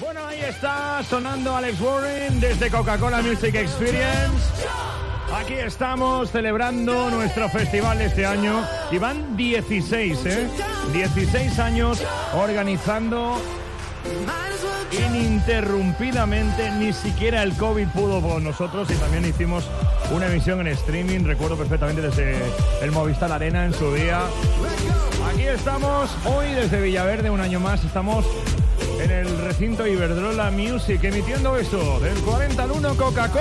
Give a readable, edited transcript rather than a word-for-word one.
Bueno, ahí está sonando Alex Warren desde Coca-Cola Music Experience. Aquí estamos celebrando nuestro festival de este año y van 16 años organizando ininterrumpidamente. Ni siquiera el COVID pudo con nosotros y también hicimos una emisión en streaming, recuerdo perfectamente desde el Movistar Arena en su día. Aquí estamos hoy desde Villaverde, un año más, estamos en el recinto Iberdrola Music emitiendo esto del 40 al 1 Coca-Cola.